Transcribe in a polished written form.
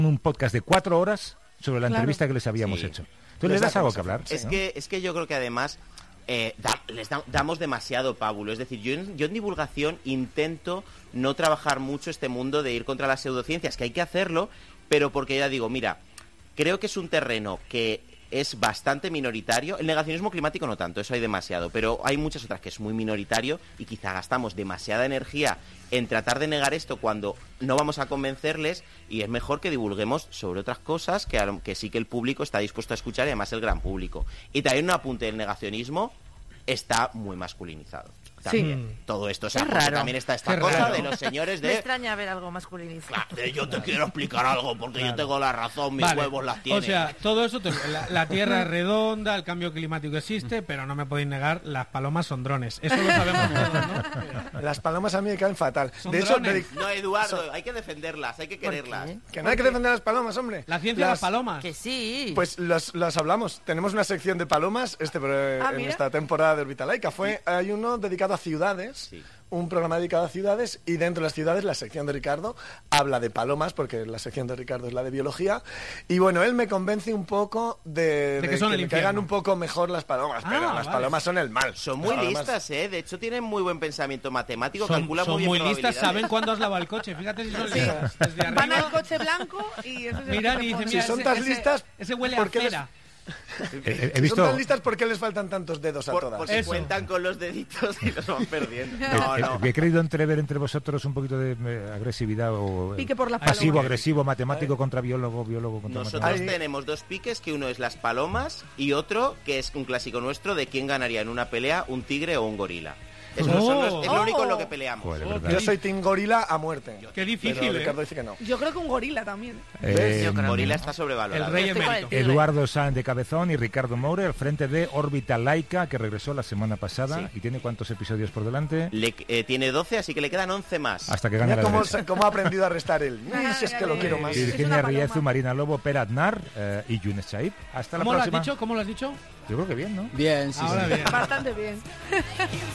un podcast de 4 horas sobre la entrevista que les habíamos hecho. ¿Tú les das algo que hablar? Es que yo creo que además damos demasiado pábulo. Es decir, yo en divulgación intento no trabajar mucho este mundo de ir contra las pseudociencias, que hay que hacerlo, pero porque ya digo, mira, creo que es un terreno que es bastante minoritario. El negacionismo climático no tanto, eso hay demasiado, pero hay muchas otras que es muy minoritario y quizá gastamos demasiada energía en tratar de negar esto cuando no vamos a convencerles, y es mejor que divulguemos sobre otras cosas que sí que el público está dispuesto a escuchar, y además el gran público. Y también un apunte del negacionismo: está muy masculinizado. También. Todo esto, o sea, también está esta cosa de los señores de... Me extraña ver algo masculinizado. De yo te quiero explicar algo porque yo tengo la razón, mis huevos las tienen. O sea, todo eso, la Tierra es redonda, el cambio climático existe, pero no me podéis negar, las palomas son drones. Eso lo sabemos todos, ¿no? Las palomas a mí me caen fatal. Son De hecho, no, Eduardo, hay que defenderlas, hay que quererlas. Que no hay que defender a las palomas, hombre. La ciencia de las palomas. Que sí. Pues las hablamos. Tenemos una sección de palomas en esta temporada de Orbitalaica. Hay uno dedicado a ciudades. Sí. Un programa dedicado a ciudades, y dentro de las ciudades la sección de Ricardo habla de palomas, porque la sección de Ricardo es la de biología, y bueno, él me convence un poco de que me caigan un poco mejor las palomas, pero las palomas son el mal. Son muy listas, de hecho tienen muy buen pensamiento matemático, calculan son muy bien listas, saben cuándo has lavado el coche, fíjate si son listas. Desde arriba, van al coche blanco y eso se miran y dicen, si son tan listas, ese huele a cera. He visto... Son tan listas, ¿por qué les faltan tantos dedos a todas? Porque cuentan con los deditos y los van perdiendo. He creído entrever entre vosotros un poquito de agresividad o pique por las pasivo-agresivo, matemático contra biólogo contra nosotros matemático. Tenemos dos piques, que uno es las palomas y otro que es un clásico nuestro de quién ganaría en una pelea, un tigre o un gorila. Es lo único en lo que peleamos. Joder, yo soy team gorila a muerte. Qué difícil, pero Ricardo dice que no. Yo creo que un gorila también. Yo creo que gorila está sobrevalorado. El rey emérito. Eduardo Sáenz de Cabezón y Ricardo Moure al frente de Orbitalaica, que regresó la semana pasada. ¿Y tiene cuántos episodios por delante? Tiene 12, así que le quedan 11 más. Hasta que gane la derecha. ¿Cómo ha aprendido a restar él? Si es que lo quiero más. Virginia Riezu, Marina Lobo, Per Aznar y Younes Chaib. Hasta la próxima. ¿Cómo lo has dicho? Yo creo que bien, ¿no? Bien, sí. Ahora bien. Bastante bien.